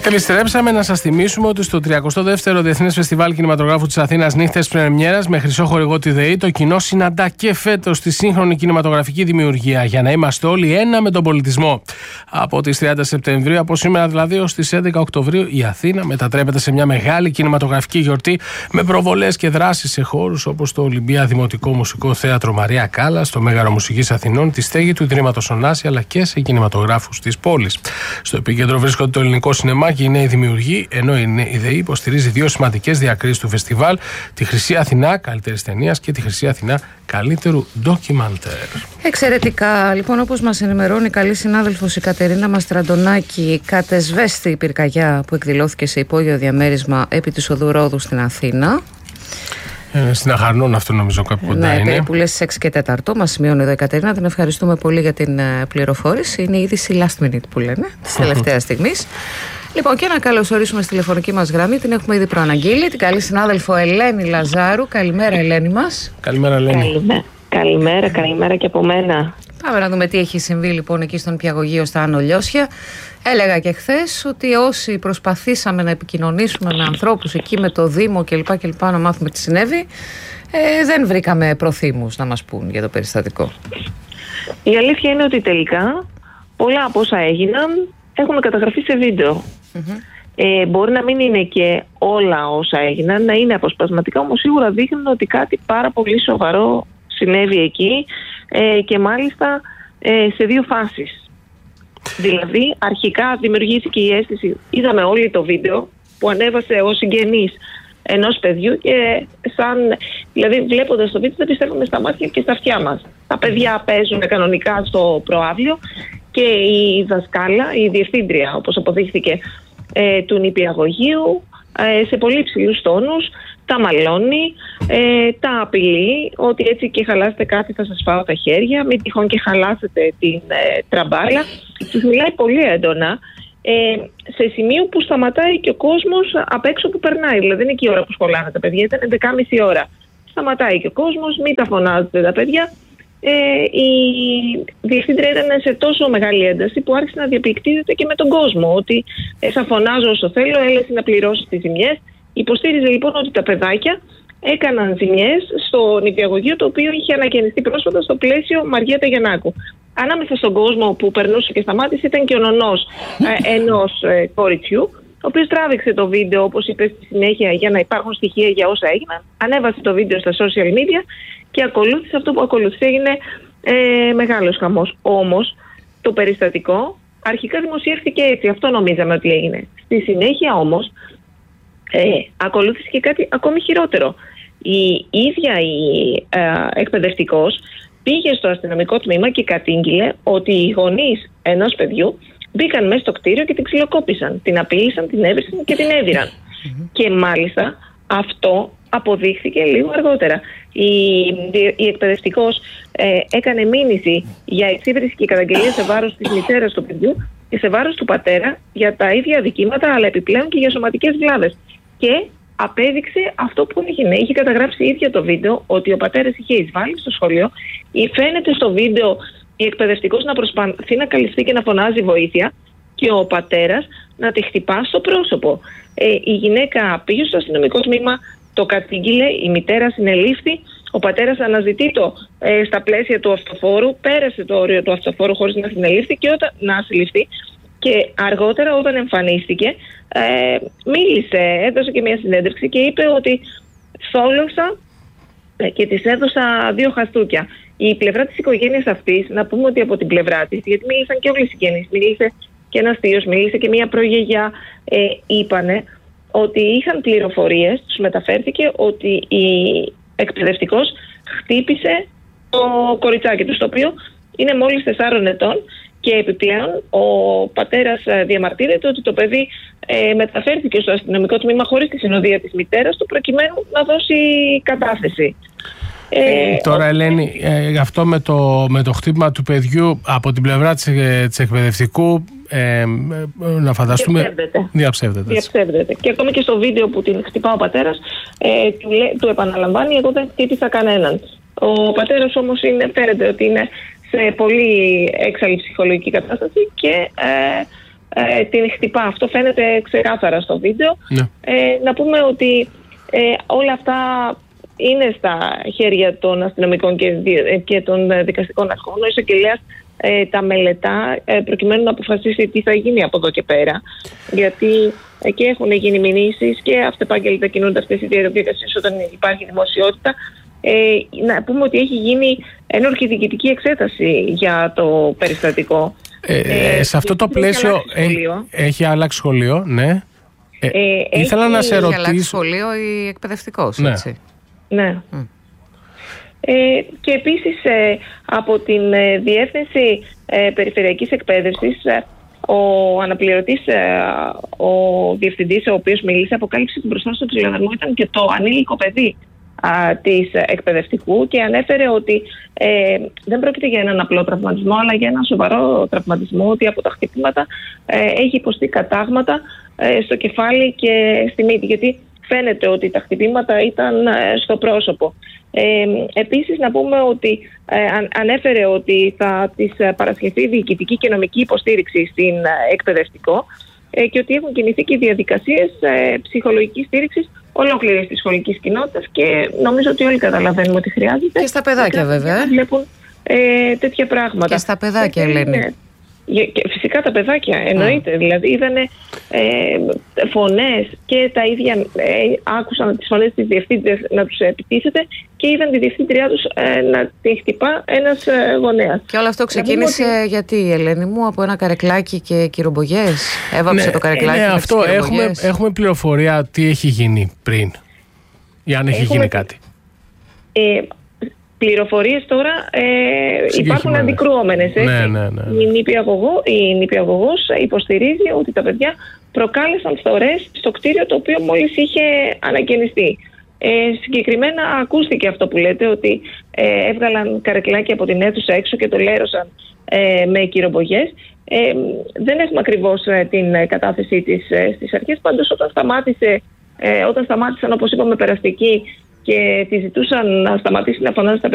Επιστρέψαμε να σας θυμίσουμε ότι στο 32ο Διεθνές Φεστιβάλ Κινηματογράφου της Αθήνας Νύχτες Πρεμιέρας με χρυσό χορηγό τη ΔΕΗ, το κοινό συναντά και φέτος τη σύγχρονη κινηματογραφική δημιουργία για να είμαστε όλοι ένα με τον πολιτισμό. Από τις 30 Σεπτεμβρίου, από σήμερα δηλαδή ως τις 11 Οκτωβρίου, η Αθήνα μετατρέπεται σε μια μεγάλη κινηματογραφική γιορτή με προβολές και δράσεις σε χώρους όπως το Ολυμπία Δημοτικό Μουσικό Θέατρο Μαρία Κάλλας, το Μέγαρο Μουσικής Αθηνών, τη στέγη του Ιδρύματος Ωνάση αλλά και σε κινηματογράφους της πόλης. Στο επίκεντρο βρίσκονται το ελληνικό σινεμά και οι νέοι δημιουργοί, ενώ η ΔΕΗ υποστηρίζει δύο σημαντικές διακρίσεις του φεστιβάλ: τη Χρυσή Αθηνά καλύτερης ταινίας και τη Χρυσή Αθηνά καλύτερου ντοκιμαντέρ. Εξαιρετικά. Λοιπόν, όπως μας ενημερώνει η καλή συνάδελφος η Κατερίνα Μαστραντονάκη, κατεσβέστη η πυρκαγιά που εκδηλώθηκε σε υπόγειο διαμέρισμα επί της οδού Ρόδου στην Αθήνα. Στην Αχαρνών αυτό νομίζω κάπου κοντά είναι. Περίπου λες 6 και 4. Μας σημειώνει εδώ η Κατερίνα. Την ευχαριστούμε πολύ για την πληροφόρηση. Είναι η είδηση last minute που λένε, της τελευταίας στιγμής. Λοιπόν, και να καλωσορίσουμε στη τηλεφωνική μας γραμμή, την έχουμε ήδη προαναγγείλει, την καλή συνάδελφο Ελένη Λαζάρου. Καλημέρα, Ελένη μας. Καλημέρα, Ελένη. Καλημέρα και από μένα. Πάμε να δούμε τι έχει συμβεί λοιπόν εκεί στον Πιαγωγείο στα Άνω Λιώσια. Έλεγα και χθες ότι όσοι προσπαθήσαμε να επικοινωνήσουμε με ανθρώπους εκεί, με το Δήμο κλπ. Να μάθουμε τι συνέβη, δεν βρήκαμε προθύμους να μας πούν για το περιστατικό. Η αλήθεια είναι ότι τελικά πολλά από όσα έγιναν έχουν καταγραφεί σε βίντεο. Μπορεί να μην είναι και όλα όσα έγιναν, να είναι αποσπασματικά, όμως σίγουρα δείχνουν ότι κάτι πάρα πολύ σοβαρό συνέβη εκεί και μάλιστα σε δύο φάσεις. Δηλαδή αρχικά δημιουργήθηκε η αίσθηση, είδαμε όλοι το βίντεο που ανέβασε ο συγγενής ενός παιδιού και δηλαδή βλέποντας το βίντεο δεν πιστεύουμε στα μάτια και στα αυτιά μας. Τα παιδιά παίζουν κανονικά στο προαύλιο και η δασκάλα, η διευθύντρια όπως αποδείχθηκε του νηπιαγωγείου, σε πολύ υψηλούς τόνους τα μαλώνει, τα απειλεί ότι έτσι και χαλάσετε κάτι θα σας φάω τα χέρια, μην τυχόν και χαλάσετε την τραμπάλα. Τους μιλάει πολύ έντονα, σε σημείο που σταματάει και ο κόσμος απ' έξω που περνάει. Δηλαδή δεν είναι και η ώρα που σχολάνε τα παιδιά, ήταν 11.30 ώρα. Σταματάει και ο κόσμος, μην τα φωνάζετε τα παιδιά. Η διευθύντρια ήταν σε τόσο μεγάλη ένταση που άρχισε να διαπληκτίζεται και με τον κόσμο, ότι θα φωνάζω όσο θέλω, έλεσε να πληρώσει τις ζημιές. Υποστήριζε λοιπόν ότι τα παιδάκια έκαναν ζημιές στο νηπιαγωγείο, το οποίο είχε ανακαινιστεί πρόσφατα στο πλαίσιο Μαριέτα Γιαννάκου. Ανάμεσα στον κόσμο που περνούσε και σταμάτησε ήταν και ο νονός ενός κοριτσιού, ο οποίος τράβηξε το βίντεο, όπως είπε στη συνέχεια, για να υπάρχουν στοιχεία για όσα έγιναν. Ανέβασε το βίντεο στα social media και ακολούθησε αυτό που ακολούθησε. Έγινε μεγάλος χαμός. Όμως το περιστατικό αρχικά δημοσιεύτηκε έτσι, αυτό νομίζαμε ότι έγινε. Στη συνέχεια όμως ακολούθησε και κάτι ακόμη χειρότερο. Η ίδια η εκπαιδευτικός πήγε στο αστυνομικό τμήμα και κατήγγειλε ότι οι γονείς ενός παιδιού μπήκαν μέσα στο κτίριο και την ξυλοκόπησαν. Την απείλησαν, την έβρισαν και την έδιραν. Και μάλιστα αυτό αποδείχθηκε λίγο αργότερα. Η εκπαιδευτικός έκανε μήνυση για εξύβριση και καταγγελία σε βάρος της μητέρας του παιδιού και σε βάρος του πατέρα για τα ίδια αδικήματα, αλλά επιπλέον και για σωματικές βλάβες. Και απέδειξε αυτό που έγινε. Είχε καταγράψει ίδια το βίντεο ότι ο πατέρας είχε εισβάλει στο σχολείο. Φαίνεται στο βίντεο η εκπαιδευτικός να προσπαθεί να καλυφθεί και να φωνάζει βοήθεια και ο πατέρας να τη χτυπά στο πρόσωπο. Η γυναίκα πήγε στο αστυνομικό τμήμα, το κατήγγειλε, η μητέρα συνελήφθη, ο πατέρας αναζητεί το στα πλαίσια του αυτοφόρου, πέρασε το όριο του αυτοφόρου χωρίς να συνελήφθη και να συλληφθεί. Και αργότερα όταν εμφανίστηκε μίλησε, έδωσε και μια συνέντευξη και είπε ότι θόλωσα και της έδωσα 2 χαστούκια. Η πλευρά της οικογένειας αυτής, να πούμε ότι από την πλευρά της, γιατί μίλησαν και όλοι οι συγγενείς, μίλησε και ένας θείος, μίλησε και μια προγιαγιά, είπανε ότι είχαν πληροφορίες, τους μεταφέρθηκε ότι η εκπαιδευτικός χτύπησε το κοριτσάκι του, το οποίο είναι μόλις 4 ετών. Και επιπλέον ο πατέρας διαμαρτύρεται ότι το παιδί μεταφέρθηκε στο αστυνομικό τμήμα χωρίς τη συνοδεία της μητέρας του προκειμένου να δώσει κατάθεση. Τώρα Ελένη, αυτό με το χτύπημα του παιδιού από την πλευρά της εκπαιδευτικού να φανταστούμε διαψεύδεται. Και ακόμη και στο βίντεο που την χτυπά ο πατέρας του επαναλαμβάνει, εγώ δεν χτύπησα κανέναν. Ο πατέρας όμως φαίνεται ότι είναι σε πολύ έξαλλη ψυχολογική κατάσταση και την χτυπά. Αυτό φαίνεται ξεκάθαρα στο βίντεο. Ναι. Να πούμε ότι όλα αυτά είναι στα χέρια των αστυνομικών και των δικαστικών αρχών. Ο εισαγγελέας τα μελετά προκειμένου να αποφασίσει τι θα γίνει από εδώ και πέρα. Γιατί και έχουν γίνει μηνύσεις και αυτεπάγγελτα κινούνται αυτές οι διαδικασίες όταν υπάρχει δημοσιότητα. Να πούμε ότι έχει γίνει ένορκη διοικητική εξέταση για το περιστατικό. Σε αυτό το πλαίσιο έχει αλλάξει σχολείο, ναι. Ήθελα να σε ρωτήσω. Έχει αλλάξει σχολείο ή εκπαιδευτικός, ναι. έτσι. Ναι. Και επίσης από την Διεύθυνση Περιφερειακής Εκπαίδευσης, ο αναπληρωτής, ο διευθυντής, ο οποίος μίλησε, αποκάλυψε την μπροστά στο ξυλοδαρμό ήταν και το ανήλικο παιδί της εκπαιδευτικού και ανέφερε ότι δεν πρόκειται για έναν απλό τραυματισμό, αλλά για έναν σοβαρό τραυματισμό, ότι από τα χτυπήματα έχει υποστεί κατάγματα στο κεφάλι και στη μύτη, γιατί φαίνεται ότι τα χτυπήματα ήταν στο πρόσωπο. Επίσης να πούμε ότι ανέφερε ότι θα της παρασχεθεί διοικητική και νομική υποστήριξη στην εκπαιδευτικό και ότι έχουν κινηθεί και διαδικασίες ψυχολογικής στήριξης ολόκληρης της σχολικής κοινότητας και νομίζω ότι όλοι καταλαβαίνουμε ότι χρειάζεται. Και στα παιδάκια βέβαια. Βλέπουν τέτοια πράγματα. Και στα παιδάκια, Ελένη. Φυσικά τα παιδάκια, εννοείται. Δηλαδή είδανε φωνές και τα ίδια άκουσαν τις φωνές της διευθύντριας να τους επιτίθεται και είδαν τη διευθύντριά τους να την χτυπά ένας γονέας. Και όλο αυτό ξεκίνησε γιατί, Ελένη μου, από ένα καρεκλάκι και κυρομπογιές? Έβαψε το καρεκλάκι και αυτό έχουμε πληροφορία τι έχει γίνει πριν, ή αν έχει γίνει κάτι? Πληροφορίες τώρα υπάρχουν αντικρουόμενες. Ναι. Η νηπιαγωγός υποστηρίζει ότι τα παιδιά προκάλεσαν φθορές στο κτίριο το οποίο μόλις είχε ανακαινιστεί. Συγκεκριμένα ακούστηκε αυτό που λέτε, ότι έβγαλαν καρεκλάκι από την αίθουσα έξω και το λέρωσαν με κυρομπογιές. Δεν έχουμε ακριβώς την κατάθεσή της στις αρχές, πάντως όταν σταμάτησαν, όπως είπαμε, περαστικοί και τη ζητούσαν να σταματήσει να φωνάζει τα